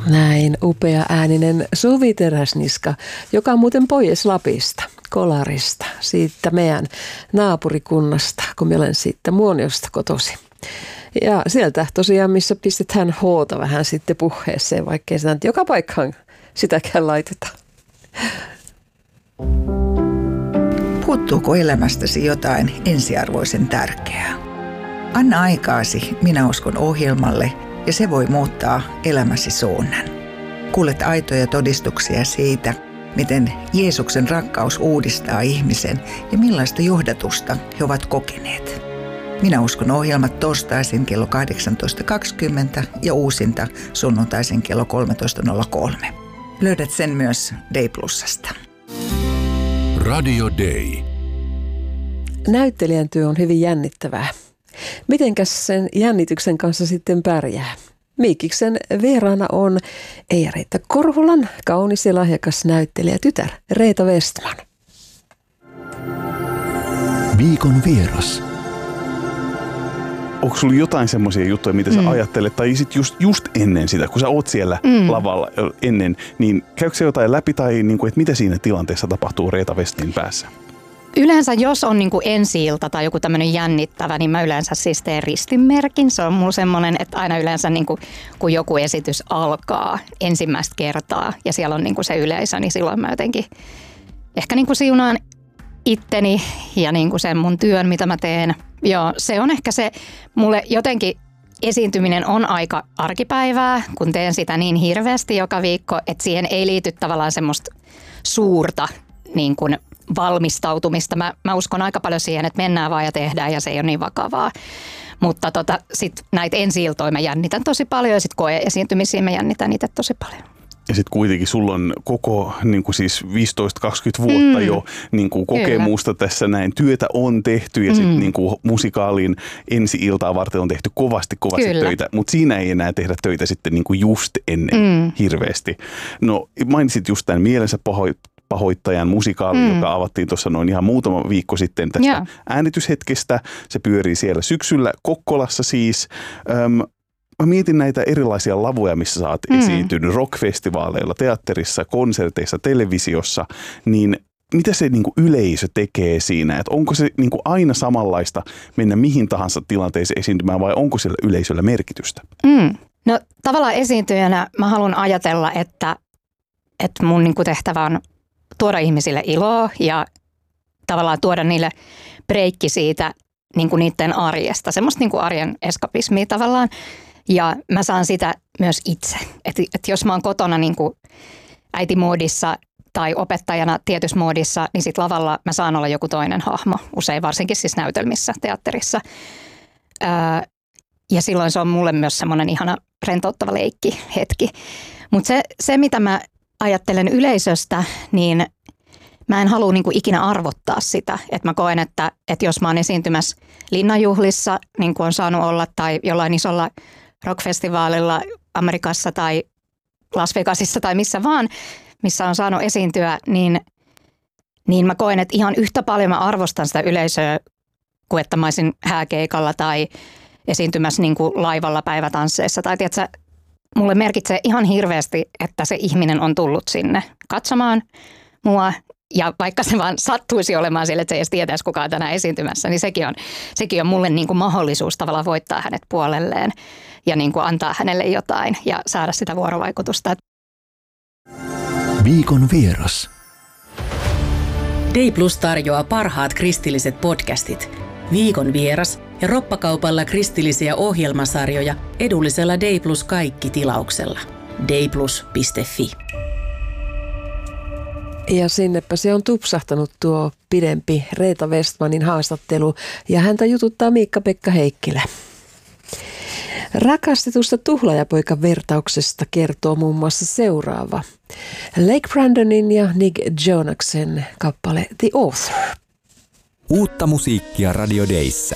Näin upea ääninen Suvi Teräsniska, joka on muuten pois Lapista, Kolarista, siitä meidän naapurikunnasta, kun minä olen siitä Muoniosta kotosi. Ja sieltä tosiaan, missä pistetään hoota vähän sitten puheeseen, vaikkei sitä joka paikkaan sitäkään laiteta. Puuttuuko elämästäsi jotain ensiarvoisen tärkeää? Anna aikaasi Minä uskon -ohjelmalle ja se voi muuttaa elämäsi suunnan. Kuulet aitoja todistuksia siitä, miten Jeesuksen rakkaus uudistaa ihmisen ja millaista johdatusta he ovat kokeneet. Minä uskon -ohjelmat torstaisin kello 18.20 ja uusinta sunnuntaisin kello 13.03. Löydät sen myös Day Plusasta. Radio Day. Näyttelijän työ on hyvin jännittävää. Mitenkäs sen jännityksen kanssa sitten pärjää? Miikiksen vieraana on Eija-Reetta Korholan kaunis ja lahjakas näyttelijätytär Reetta Westman. Viikon vieras. Onko sulla jotain semmoisia juttuja, mitä sä ajattelet, tai sit just ennen sitä, kun sä oot siellä lavalla ennen, niin käykö se jotain läpi, tai niin kuin, että mitä siinä tilanteessa tapahtuu Reetta Westmanin päässä? Yleensä jos on niin kuin ensi-ilta tai joku tämmöinen jännittävä, niin mä yleensä siis teen ristinmerkin. Se on mulla semmoinen, että aina yleensä niin kuin, kun joku esitys alkaa ensimmäistä kertaa ja siellä on niin kuin se yleisö, niin silloin mä jotenkin ehkä niin kuin siunaan itteni ja niin kuin sen mun työn, mitä mä teen. Joo, se on ehkä se, mulle jotenkin esiintyminen on aika arkipäivää, kun teen sitä niin hirveästi joka viikko, että siihen ei liity tavallaan semmoista suurta niin kuin valmistautumista. Mä uskon aika paljon siihen, että mennään vaan ja tehdään ja se ei ole niin vakavaa. Mutta sit näitä ensi-iltoja mä jännitän tosi paljon ja sit koe-esiintymisiä mä jännitän niitä tosi paljon. Ja sitten kuitenkin sulla on koko niin kuin siis 15-20 vuotta jo niin kuin kokemusta tässä näin. Työtä on tehty ja sitten niin kuin musikaalin ensi-iltaa varten on tehty kovasti töitä. Mutta siinä ei enää tehdä töitä sitten niin kuin just ennen hirveästi. No mainitsit just tämän Mielensä pahoittajan musikaali, joka avattiin tuossa noin ihan muutama viikko sitten tästä äänityshetkestä. Se pyörii siellä syksyllä Kokkolassa siis. Mä mietin näitä erilaisia lavoja, missä sä oot esiintynyt rockfestivaaleilla, teatterissa, konserteissa, televisiossa, niin mitä se niin kuin yleisö tekee siinä? Et onko se niin kuin aina samanlaista mennä mihin tahansa tilanteeseen esiintymään vai onko sillä yleisöllä merkitystä? No tavallaan esiintyjänä mä haluan ajatella, että mun niin kuin tehtävä on tuoda ihmisille iloa ja tavallaan tuoda niille breikki siitä niin kuin niiden arjesta, semmoista niin kuin arjen eskapismia tavallaan. Ja mä saan sitä myös itse. Että jos mä oon kotona niin kuin äitimoodissa tai opettajana tietyssä moodissa, niin sit lavalla mä saan olla joku toinen hahmo. Usein varsinkin siis näytelmissä, teatterissa. Ja silloin se on mulle myös semmoinen ihana rentouttava leikki hetki. Mutta se, mitä mä ajattelen yleisöstä, niin mä en halua niin kuin ikinä arvottaa sitä. Että mä koen, että jos mä oon esiintymässä linnanjuhlissa, niin kuin on saanut olla, tai jollain isolla rockfestivaalilla Amerikassa tai Las Vegasissa tai missä vaan, missä on saanut esiintyä, niin mä koen, että ihan yhtä paljon mä arvostan sitä yleisöä kuin että mä olisin hääkeikalla tai esiintymässä niin kuin laivalla päivätansseissa. Tai tiedätkö, mulle merkitsee ihan hirveästi, että se ihminen on tullut sinne katsomaan mua. Ja vaikka se vaan sattuisi olemaan sille, että se ei edes tietäisi kukaan tänään esiintymässä, niin sekin on mulle niin kuin mahdollisuus tavallaan voittaa hänet puolelleen ja niin kuin antaa hänelle jotain ja saada sitä vuorovaikutusta. Viikon vieras. Day Plus tarjoaa parhaat kristilliset podcastit, Viikon vieras ja roppakaupalla kristillisiä ohjelmasarjoja edullisella Day Plus kaikki -tilauksella. dayplus.fi. Ja sinnepä se on tupsahtanut tuo pidempi Reetta Westmanin haastattelu ja häntä jututtaa Miikka-Pekka Heikkilä. Rakastetusta tuhlaajapoikan vertauksesta kertoo muun muassa seuraava. Lake Brandonin ja Nick Jonaksen kappale The Author. Uutta musiikkia Radio Dayssä.